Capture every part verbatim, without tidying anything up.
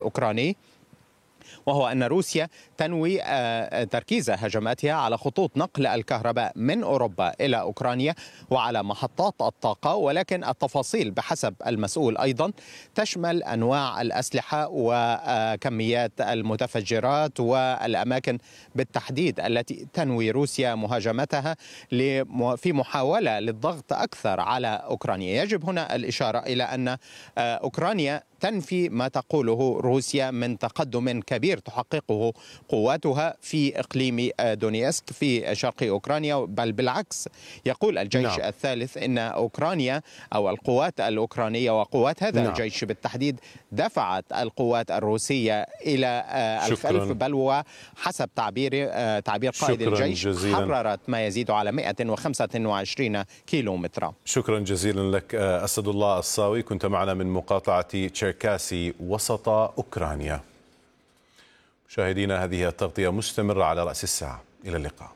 الأوكراني، وهو أن روسيا تنوي تركيز هجماتها على خطوط نقل الكهرباء من أوروبا إلى أوكرانيا وعلى محطات الطاقة، ولكن التفاصيل بحسب المسؤول أيضا تشمل أنواع الأسلحة وكميات المتفجرات والأماكن بالتحديد التي تنوي روسيا مهاجمتها في محاولة للضغط أكثر على أوكرانيا. يجب هنا الإشارة إلى أن أوكرانيا تنفي ما تقوله روسيا من تقدم كبير تحققه قواتها في إقليم دونيسك في شرق أوكرانيا، بل بالعكس يقول الجيش نعم. الثالث إن أوكرانيا أو القوات الأوكرانية وقوات هذا نعم. الجيش بالتحديد دفعت القوات الروسية إلى الخلف، بل وحسب تعبير تعبير قائد الجيش جزيلا. حررت ما يزيد على مئة وخمسة وعشرين كيلو مترا. شكرا جزيلا لك أسد الله الصاوي، كنت معنا من مقاطعة تشيركاسي وسط أوكرانيا. مشاهدينا، هذه التغطية مستمرة على رأس الساعة. إلى اللقاء.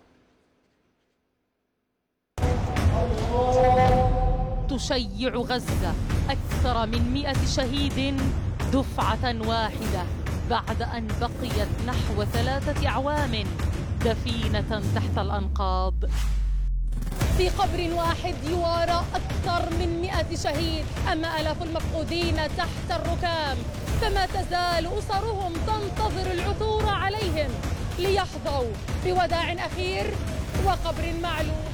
تشيع غزة أكثر من مئة شهيد دفعة واحدة بعد أن بقيت نحو ثلاثة أعوام دفينة تحت الأنقاض. في قبر واحد يوارى أكثر من مئة شهيد، أما آلاف المفقودين تحت الركام، فما تزال أسرهم تنتظر العثور عليهم ليحظوا بوداع أخير وقبر معلوم.